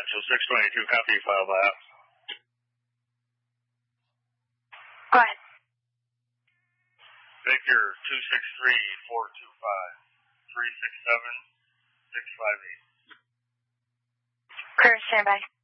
Central 622, copy, file that. Go ahead. Victor 263-425-367-658. Clear, standby.